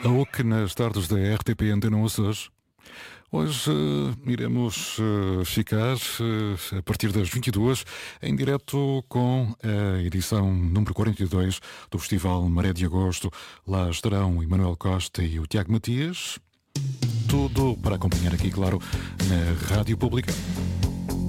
A OC nas tardes da RTP Antena Açores. Hoje iremos ficar a partir das 22 em direto com a edição número 42 do Festival Maré de Agosto. Lá estarão o Emanuel Costa e o Tiago Matias. Tudo para acompanhar aqui, claro, na Rádio Pública.